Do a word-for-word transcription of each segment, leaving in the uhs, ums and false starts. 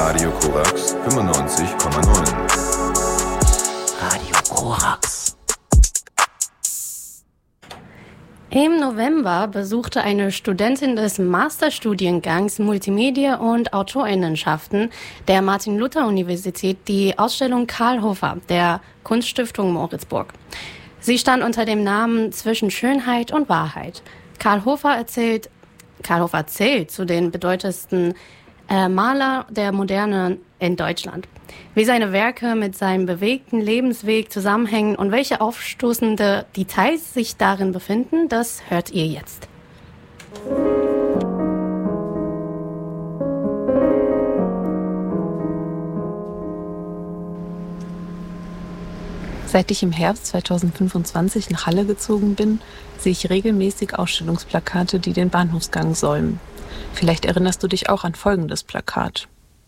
Radio Korax fünfundneunzig Komma neun. Radio Korax. Im November besuchte eine Studentin des Masterstudiengangs Multimedia und Autorinnenschaften der Martin-Luther-Universität die Ausstellung Karl Hofer der Kunststiftung Moritzburg. Sie stand unter dem Namen Zwischen Schönheit und Wahrheit. Karl Hofer erzählt, Karl Hofer zählt zu den bedeutendsten äh, Maler der Moderne in Deutschland. Wie seine Werke mit seinem bewegten Lebensweg zusammenhängen und welche aufstoßende Details sich darin befinden, das hört ihr jetzt. Seit ich im Herbst zweitausendfünfundzwanzig nach Halle gezogen bin, sehe ich regelmäßig Ausstellungsplakate, die den Bahnhofsgang säumen. Vielleicht erinnerst du dich auch an folgendes Plakat.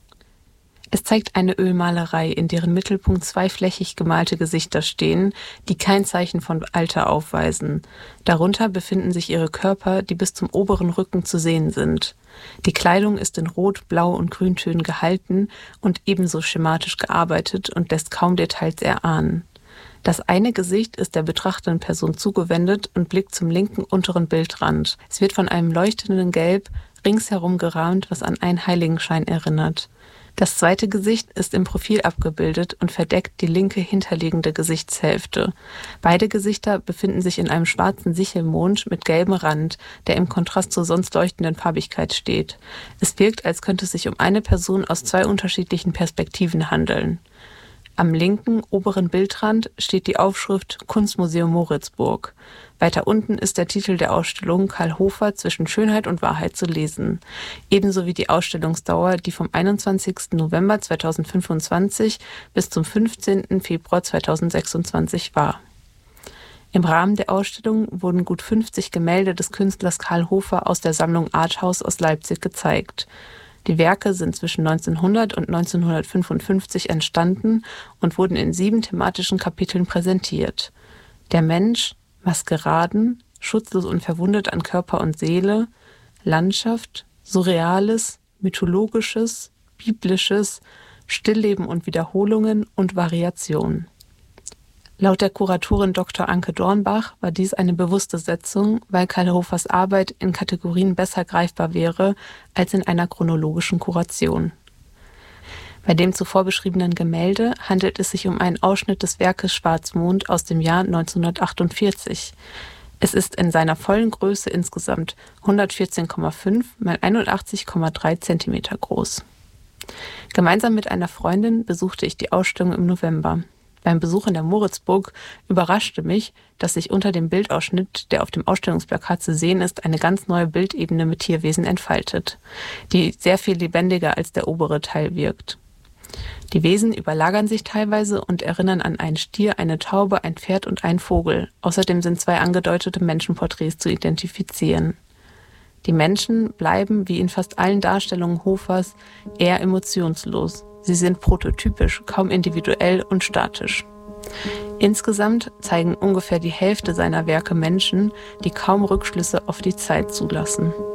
Es zeigt eine Ölmalerei, in deren Mittelpunkt zwei flächig gemalte Gesichter stehen, die kein Zeichen von Alter aufweisen. Darunter befinden sich ihre Körper, die bis zum oberen Rücken zu sehen sind. Die Kleidung ist in Rot-, Blau- und Grüntönen gehalten und ebenso schematisch gearbeitet und lässt kaum Details erahnen. Das eine Gesicht ist der betrachtenden Person zugewendet und blickt zum linken unteren Bildrand. Es wird von einem leuchtenden Gelb ringsherum gerahmt, was an einen Heiligenschein erinnert. Das zweite Gesicht ist im Profil abgebildet und verdeckt die linke hinterliegende Gesichtshälfte. Beide Gesichter befinden sich in einem schwarzen Sichelmond mit gelbem Rand, der im Kontrast zur sonst leuchtenden Farbigkeit steht. Es wirkt, als könnte es sich um eine Person aus zwei unterschiedlichen Perspektiven handeln. Am linken oberen Bildrand steht die Aufschrift Kunstmuseum Moritzburg. Weiter unten ist der Titel der Ausstellung Karl Hofer Zwischen Schönheit und Wahrheit zu lesen. Ebenso wie die Ausstellungsdauer, die vom einundzwanzigsten November zweitausendfünfundzwanzig bis zum fünfzehnten Februar zweitausendsechsundzwanzig war. Im Rahmen der Ausstellung wurden gut fünfzig Gemälde des Künstlers Karl Hofer aus der Sammlung Arthaus aus Leipzig gezeigt. Die Werke sind zwischen neunzehnhundert und neunzehnhundertfünfundfünfzig entstanden und wurden in sieben thematischen Kapiteln präsentiert. Der Mensch, Maskeraden, schutzlos und verwundet an Körper und Seele, Landschaft, Surreales, Mythologisches, Biblisches, Stillleben und Wiederholungen und Variation. Laut der Kuratorin Doktor Anke Dornbach war dies eine bewusste Setzung, weil Karl Hofers Arbeit in Kategorien besser greifbar wäre als in einer chronologischen Kuration. Bei dem zuvor beschriebenen Gemälde handelt es sich um einen Ausschnitt des Werkes Schwarzmond aus dem Jahr neunzehnhundertachtundvierzig. Es ist in seiner vollen Größe insgesamt hundertvierzehn Komma fünf mal einundachtzig Komma drei Zentimeter groß. Gemeinsam mit einer Freundin besuchte ich die Ausstellung im November. Beim Besuch in der Moritzburg überraschte mich, dass sich unter dem Bildausschnitt, der auf dem Ausstellungsplakat zu sehen ist, eine ganz neue Bildebene mit Tierwesen entfaltet, die sehr viel lebendiger als der obere Teil wirkt. Die Wesen überlagern sich teilweise und erinnern an einen Stier, eine Taube, ein Pferd und einen Vogel. Außerdem sind zwei angedeutete Menschenporträts zu identifizieren. Die Menschen bleiben, wie in fast allen Darstellungen Hofers, eher emotionslos. Sie sind prototypisch, kaum individuell und statisch. Insgesamt zeigen ungefähr die Hälfte seiner Werke Menschen, die kaum Rückschlüsse auf die Zeit zulassen.